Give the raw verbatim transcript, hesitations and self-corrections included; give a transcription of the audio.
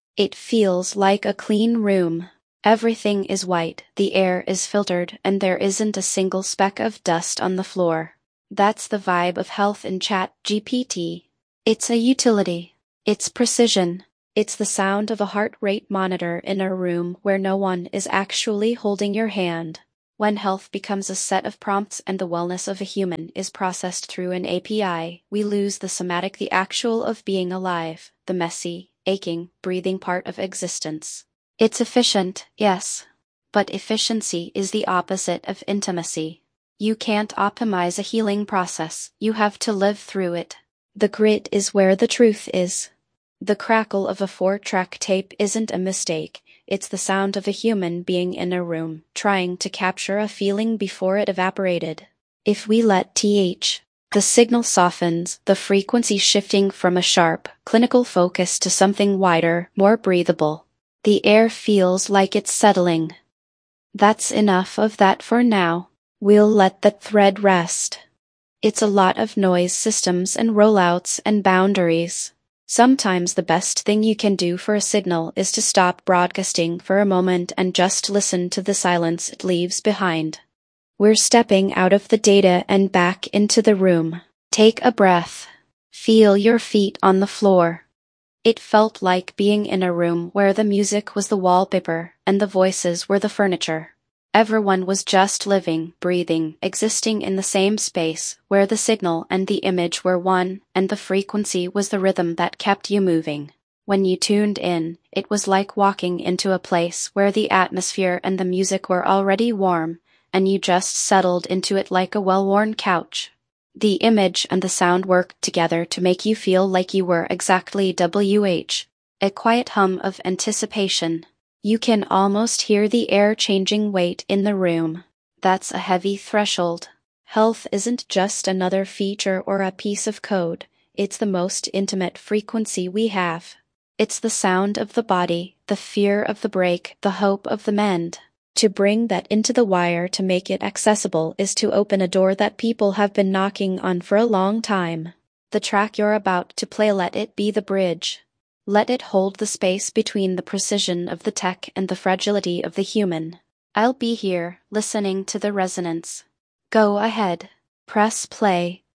It feels like a clean room. Everything is white, the air is filtered, and there isn't a single speck of dust on the floor. That's the vibe of health in ChatGPT. It's a utility. It's precision. It's the sound of a heart rate monitor in a room where no one is actually holding your hand. When health becomes a set of prompts and the wellness of a human is processed through an A P I, we lose the somatic, the actual of being alive, the messy, aching, breathing part of existence. It's efficient, yes. But efficiency is the opposite of intimacy. You can't optimize a healing process, you have to live through it. The grit is where the truth is. The crackle of a four-track tape isn't a mistake, it's the sound of a human being in a room, trying to capture a feeling before it evaporated. If we let th, the signal softens, the frequency shifting from a sharp, clinical focus to something wider, more breathable. The air feels like it's settling. That's enough of that for now. We'll let that thread rest. It's a lot of noise, systems and rollouts and boundaries. Sometimes the best thing you can do for a signal is to stop broadcasting for a moment and just listen to the silence it leaves behind. We're stepping out of the data and back into the room. Take a breath. Feel your feet on the floor. It felt like being in a room where the music was the wallpaper and the voices were the furniture. Everyone was just living, breathing, existing in the same space, where the signal and the image were one, and the frequency was the rhythm that kept you moving. When you tuned in, it was like walking into a place where the atmosphere and the music were already warm, and you just settled into it like a well-worn couch. The image and the sound worked together to make you feel like you were exactly W H, a quiet hum of anticipation. You can almost hear the air changing weight in the room. That's a heavy threshold. Health isn't just another feature or a piece of code, it's the most intimate frequency we have. It's the sound of the body, the fear of the break, the hope of the mend. To bring that into the wire to make it accessible is to open a door that people have been knocking on for a long time. The track you're about to play, let it be the bridge. Let it hold the space between the precision of the tech and the fragility of the human. I'll be here, listening to the resonance. Go ahead. Press play.